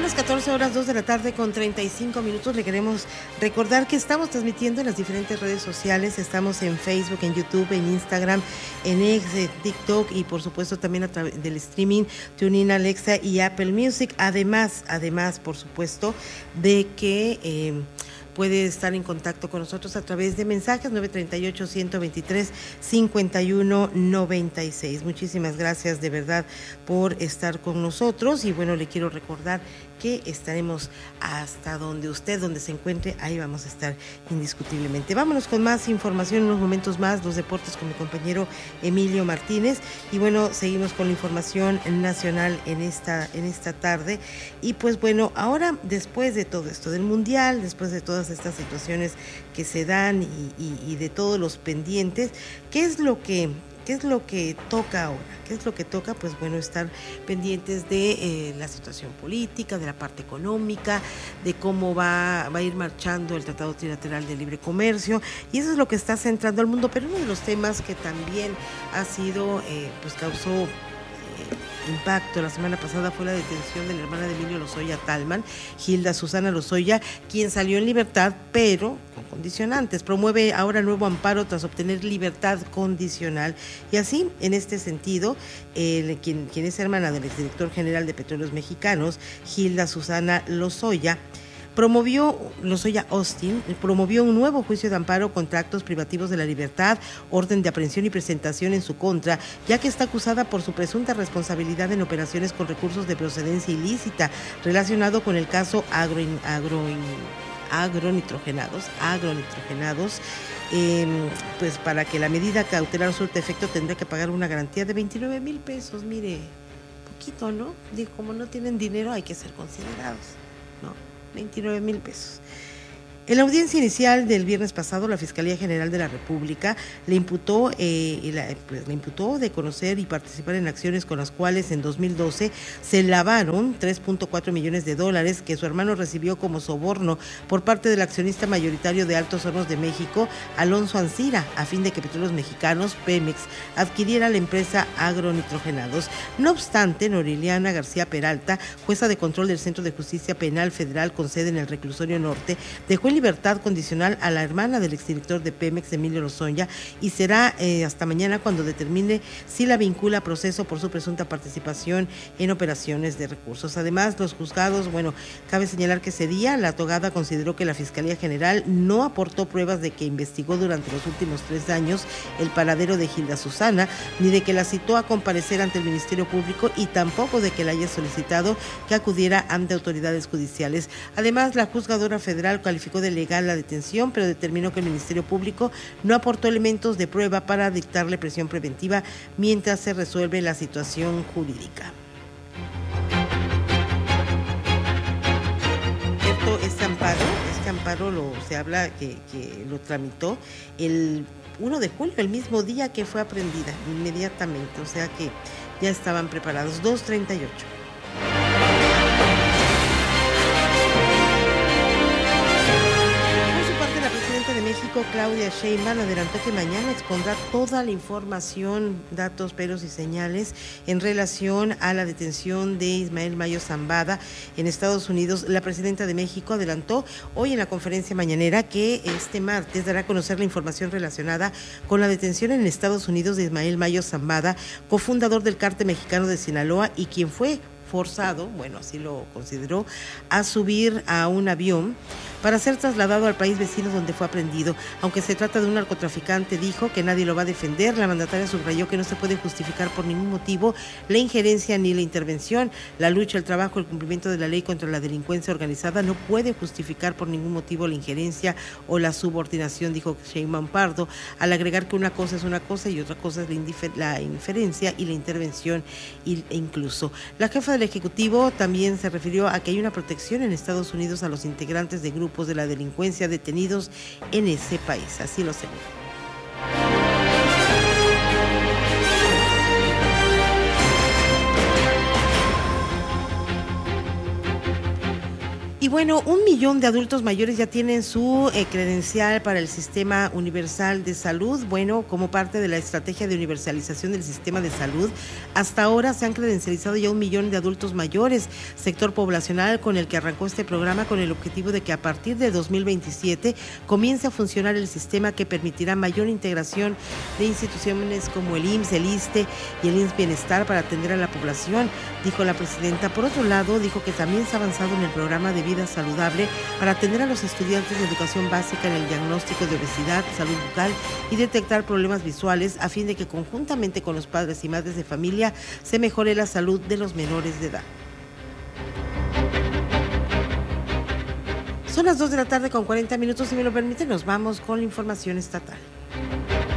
las 14:02 de la tarde con 35 minutos. Le queremos recordar que estamos transmitiendo en las diferentes redes sociales. Estamos en Facebook, en YouTube, en Instagram, en X, TikTok y por supuesto también a través del streaming TuneIn, Alexa y Apple Music. Además, por supuesto, de que puede estar en contacto con nosotros a través de mensajes 938-123-5196. Muchísimas gracias de verdad por estar con nosotros y bueno, le quiero recordar que estaremos hasta donde se encuentre, ahí vamos a estar indiscutiblemente. Vámonos con más información en unos momentos más, los deportes con mi compañero Emilio Martínez y bueno, seguimos con la información nacional en esta tarde y pues bueno, ahora después de todo esto del Mundial, después de todas estas situaciones que se dan y de todos los pendientes, ¿qué es lo que toca ahora? ¿Qué es lo que toca? Pues bueno, estar pendientes de la situación política, de la parte económica, de cómo va a ir marchando el Tratado Trilateral de Libre Comercio, y eso es lo que está centrando al mundo. Pero uno de los temas que también ha sido, pues causó impacto la semana pasada fue la detención de la hermana de Emilio Lozoya Thalmann, Hilda Susana Lozoya, quien salió en libertad, pero con condicionantes. Promueve ahora nuevo amparo tras obtener libertad condicional. Y así, en este sentido, quien es hermana del exdirector general de Petróleos Mexicanos, Hilda Susana Lozoya Austin, promovió un nuevo juicio de amparo contra actos privativos de la libertad, orden de aprehensión y presentación en su contra, ya que está acusada por su presunta responsabilidad en operaciones con recursos de procedencia ilícita relacionado con el caso agronitrogenados. Pues para que la medida cautelar surta efecto tendrá que pagar una garantía de 29,000 pesos. Mire, poquito, ¿no? Digo, como no tienen dinero hay que ser considerados, ¿no? 29,000 pesos. En la audiencia inicial del viernes pasado, la Fiscalía General de la República le imputó de conocer y participar en acciones con las cuales en 2012 se lavaron $3.4 millones que su hermano recibió como soborno por parte del accionista mayoritario de Altos Hornos de México, Alonso Ancira, a fin de que Petróleos Mexicanos, Pemex, adquiriera la empresa Agronitrogenados. No obstante, Noriliana García Peralta, jueza de control del Centro de Justicia Penal Federal con sede en el Reclusorio Norte, dejó en libertad condicional a la hermana del exdirector de Pemex, Emilio Lozoya, y será hasta mañana cuando determine si la vincula a proceso por su presunta participación en operaciones de recursos. Además, los juzgados, cabe señalar que ese día la togada consideró que la Fiscalía General no aportó pruebas de que investigó durante los últimos 3 años el paradero de Hilda Susana, ni de que la citó a comparecer ante el Ministerio Público y tampoco de que la haya solicitado que acudiera ante autoridades judiciales. Además, la juzgadora federal calificó de legal la detención, pero determinó que el Ministerio Público no aportó elementos de prueba para dictarle prisión preventiva mientras se resuelve la situación jurídica. Este amparo se habla que lo tramitó el 1 de julio, el mismo día que fue aprehendida, inmediatamente, o sea que ya estaban preparados. 2:38. De México, Claudia Sheinbaum, adelantó que mañana expondrá toda la información, datos, peros y señales en relación a la detención de Ismael Mayo Zambada en Estados Unidos. La presidenta de México adelantó hoy en la conferencia mañanera que este martes dará a conocer la información relacionada con la detención en Estados Unidos de Ismael Mayo Zambada, cofundador del Cártel Mexicano de Sinaloa y quien fue forzado, así lo consideró, a subir a un avión para ser trasladado al país vecino donde fue aprehendido. Aunque se trata de un narcotraficante, dijo que nadie lo va a defender. La mandataria subrayó que no se puede justificar por ningún motivo la injerencia ni la intervención. La lucha, el trabajo, el cumplimiento de la ley contra la delincuencia organizada no puede justificar por ningún motivo la injerencia o la subordinación, dijo Sheinbaum Pardo, al agregar que una cosa es una cosa y otra cosa es la inferencia y la intervención incluso. La jefa del Ejecutivo también se refirió a que hay una protección en Estados Unidos a los integrantes de grupos de la delincuencia detenidos en ese país, así lo aseguró. Y bueno, 1 millón de adultos mayores ya tienen su credencial para el Sistema Universal de Salud. Bueno, como parte de la estrategia de universalización del sistema de salud, hasta ahora se han credencializado ya 1 millón de adultos mayores, sector poblacional con el que arrancó este programa con el objetivo de que a partir de 2027 comience a funcionar el sistema que permitirá mayor integración de instituciones como el IMSS, el ISSSTE y el IMSS Bienestar para atender a la población, dijo la presidenta. Por otro lado, dijo que también se ha avanzado en el programa de vida saludable para atender a los estudiantes de educación básica en el diagnóstico de obesidad, salud bucal y detectar problemas visuales a fin de que conjuntamente con los padres y madres de familia se mejore la salud de los menores de edad. Son las 2 de la tarde con 40 minutos, si me lo permiten, nos vamos con la información estatal.